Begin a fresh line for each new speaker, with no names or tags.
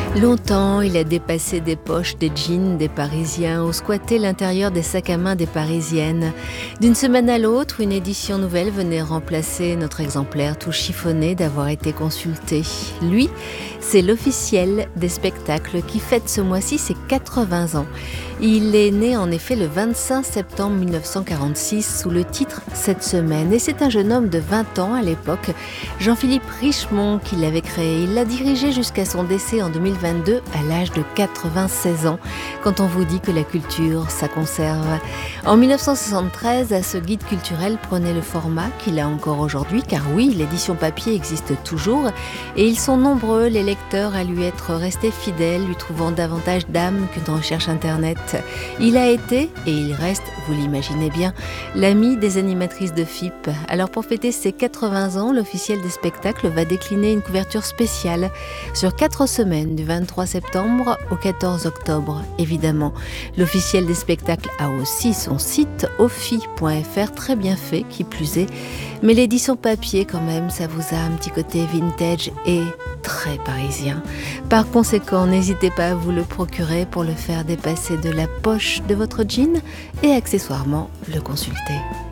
Longtemps, il a dépassé des poches des jeans des Parisiens ou squatté l'intérieur des sacs à main des Parisiennes. D'une semaine à l'autre, une édition nouvelle venait remplacer notre exemplaire tout chiffonné d'avoir été consulté. Lui, c'est l'officiel des spectacles qui fête ce mois-ci ses 80 ans. Il est né en effet le 25 septembre 1946 sous le titre « Cette semaine » et c'est un jeune homme de 20 ans à l'époque, Jean-Philippe Richemont, qui l'avait créé. Il l'a dirigé jusqu'à son décès en 2022 à l'âge de 96 ans, quand on vous dit que la culture, ça conserve. En 1973, ce guide culturel prenait le format qu'il a encore aujourd'hui, car oui, l'édition papier existe toujours et ils sont nombreux les lecteurs à lui être restés fidèles, lui trouvant davantage d'âme qu'une recherche internet. Il a été, et il reste, vous l'imaginez bien, l'ami des animatrices de FIP. Alors pour fêter ses 80 ans, l'officiel des spectacles va décliner une couverture spéciale sur 4 semaines, du 23 septembre au 14 octobre, évidemment. L'officiel des spectacles a aussi son site offi.fr, très bien fait, qui plus est. Mais l'édition papier, quand même, ça vous a un petit côté vintage et très parisien. Par conséquent, n'hésitez pas à vous le procurer pour le faire dépasser de la poche de votre jean et accessoirement le consulter.